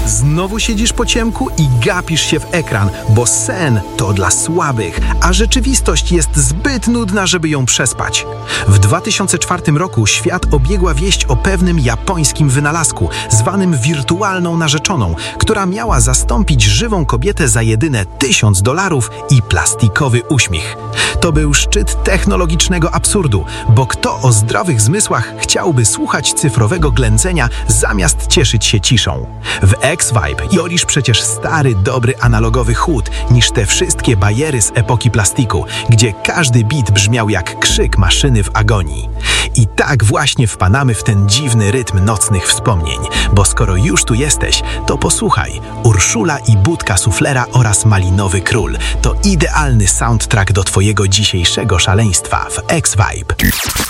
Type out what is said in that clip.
Znowu siedzisz po ciemku i gapisz się w ekran, bo sen to dla słabych, a rzeczywistość jest zbyt nudna, żeby ją przespać. W 2004 roku świat obiegła wieść o pewnym japońskim wynalazku, zwanym wirtualną narzeczoną, która miała zastąpić żywą kobietę za jedyne $1000 i plastikowy uśmiech. To był szczyt technologicznego absurdu, bo kto o zdrowych zmysłach chciałby słuchać cyfrowego ględzenia zamiast cieszyć się ciszą? W X-Vibe jolisz przecież stary, dobry analogowy chód niż te wszystkie bajery z epoki plastiku, gdzie każdy bit brzmiał jak krzyk maszyny w agonii. I tak właśnie wpadamy w ten dziwny rytm nocnych wspomnień, bo skoro już tu jesteś, to posłuchaj. Urszula i Budka Suflera oraz Malinowy Król to idealny soundtrack do twojego dzisiejszego szaleństwa w X-Vibe.